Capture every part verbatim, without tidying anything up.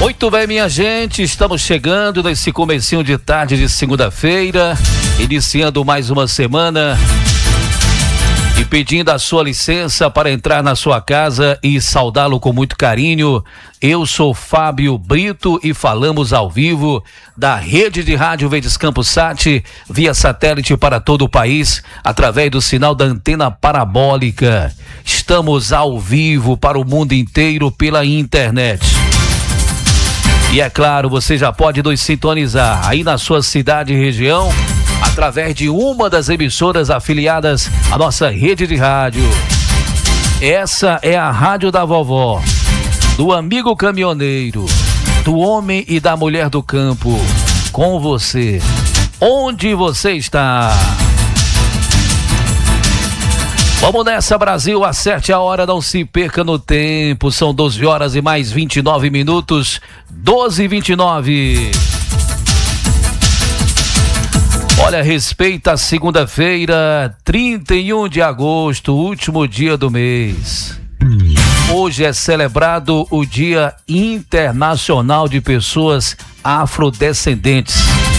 Muito bem, minha gente, estamos chegando nesse comecinho de tarde de segunda-feira, iniciando mais uma semana e pedindo a sua licença para entrar na sua casa e saudá-lo com muito carinho. Eu sou Fábio Brito e falamos ao vivo da rede de rádio Verdes Campos Sat, via satélite para todo o país, através do sinal da antena parabólica. Estamos ao vivo para o mundo inteiro pela internet. E é claro, você já pode nos sintonizar aí na sua cidade e região, através de uma das emissoras afiliadas à nossa rede de rádio. Essa é a Rádio da Vovó, do amigo caminhoneiro, do homem e da mulher do campo, com você, onde você está. Vamos nessa, Brasil, acerte a hora, não se perca no tempo, são doze horas e mais vinte e nove minutos, doze e vinte e nove. Olha, respeita a segunda-feira, trinta e um de agosto, último dia do mês. Hoje é celebrado o Dia Internacional de Pessoas Afrodescendentes.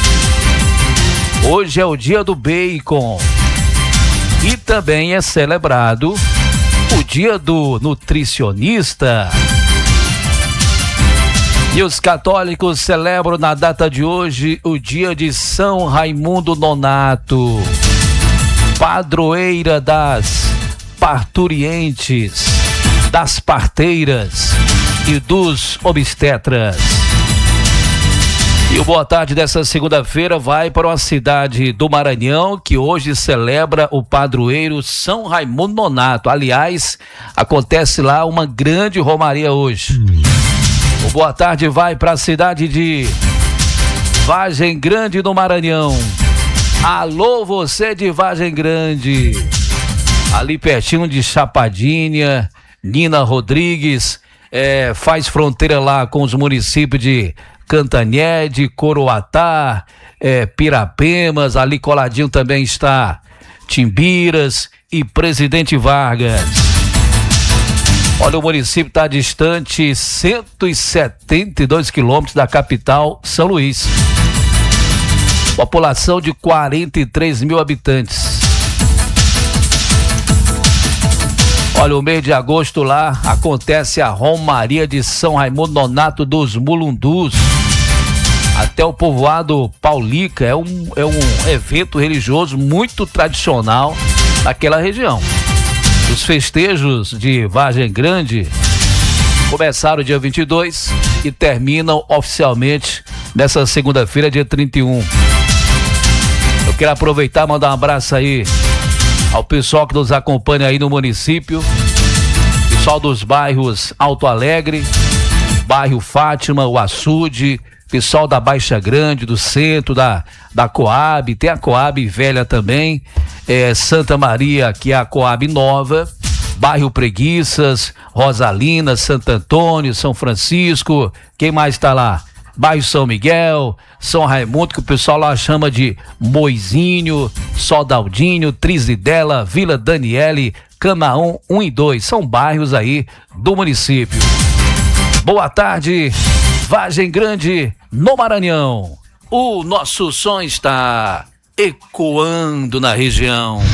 Hoje é o dia do bacon. E também é celebrado o Dia do Nutricionista. E os católicos celebram na data de hoje o dia de São Raimundo Nonato, padroeira das parturientes, das parteiras e dos obstetras. E o boa tarde dessa segunda-feira vai para uma cidade do Maranhão que hoje celebra o padroeiro São Raimundo Nonato. Aliás, acontece lá uma grande romaria hoje. O boa tarde vai para a cidade de Vargem Grande do Maranhão. Alô, você de Vargem Grande, ali pertinho de Chapadinha. Nina Rodrigues é, faz fronteira lá com os municípios de Cantanhede, Coroatá, é, Pirapemas, ali coladinho também está Timbiras e Presidente Vargas. Olha, o município está distante cento e setenta e dois quilômetros da capital, São Luís. População de quarenta e três mil habitantes. Olha, o mês de agosto lá acontece a Romaria de São Raimundo Nonato dos Mulundus. Até o povoado Paulica, é um, é um evento religioso muito tradicional naquela região. Os festejos de Vargem Grande começaram dia vinte e dois e terminam oficialmente nessa segunda-feira, dia trinta e um. Eu quero aproveitar e mandar um abraço aí ao pessoal que nos acompanha aí no município, pessoal dos bairros Alto Alegre, bairro Fátima, o Açude, pessoal da Baixa Grande, do centro, da, da Coab, tem a Coab velha também, é, Santa Maria, que é a Coab nova, bairro Preguiças, Rosalina, Santo Antônio, São Francisco, quem mais tá lá? Bairro São Miguel, São Raimundo, que o pessoal lá chama de Moizinho, Soldaldinho, Trizidela, Vila Daniele, Camaão um e dois, são bairros aí do município. Boa tarde, Vargem Grande, no Maranhão. O nosso som está ecoando na região.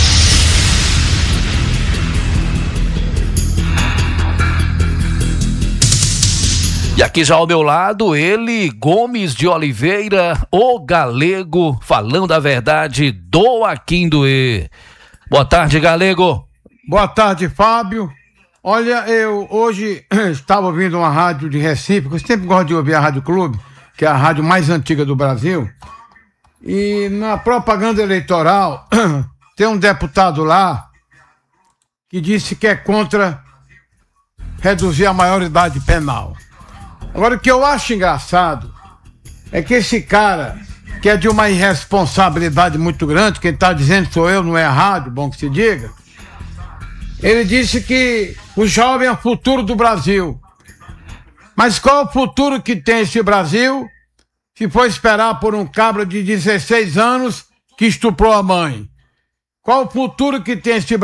E aqui já ao meu lado, ele, Gomes de Oliveira, o Galego, falando a verdade do Aquindoê. Boa tarde, Galego. Boa tarde, Fábio. Olha, eu hoje estava ouvindo uma rádio de Recife, que eu sempre gosto de ouvir a Rádio Clube, que é a rádio mais antiga do Brasil. E na propaganda eleitoral, tem um deputado lá que disse que é contra reduzir a maioridade penal. Agora, o que eu acho engraçado é que esse cara, que é de uma irresponsabilidade muito grande, quem está dizendo sou eu, não é a rádio, bom que se diga, ele disse que o jovem é o futuro do Brasil. Mas qual é o futuro que tem esse Brasil se for esperar por um cabra de dezesseis anos que estuprou a mãe? Qual o futuro que tem esse Brasil?